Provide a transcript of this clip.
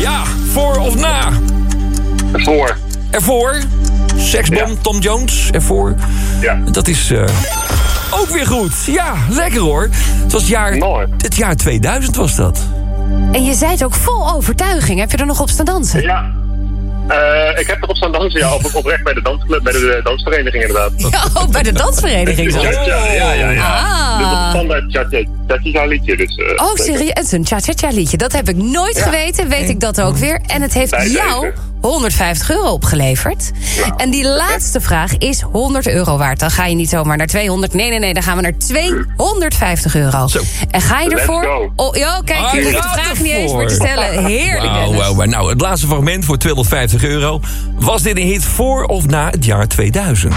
Ja, voor of na? Voor. Ervoor. Seksbom, Tom Jones, ervoor. Ja. Dat is ook weer goed. Ja, lekker hoor. Het was het jaar 2000 was dat. En je zei het ook vol overtuiging. Heb je er nog op staan dansen? Ja. Ik heb erop staan dansen, ja, oprecht bij de dansclub, bij de dansvereniging inderdaad. Ja, ook bij de dansvereniging. Ja. Ah. Dus een standaard cha-cha liedje. Dus, Oh, serieus? Het is een cha-cha-cha liedje. Dat heb ik nooit geweten, weet ik dat ook weer. En het heeft jou €150 opgeleverd. Ja. En die laatste vraag is €100 waard. Dan ga je niet zomaar naar 200. Nee, dan gaan we naar €250. Zo. En ga je Let's ervoor? go. Oh, ja, kijk, je hoeft de vraag niet eens meer te stellen. Heerlijk, Dennis. Wow. Nou, het laatste fragment voor €250. Was dit een hit voor of na het jaar 2000?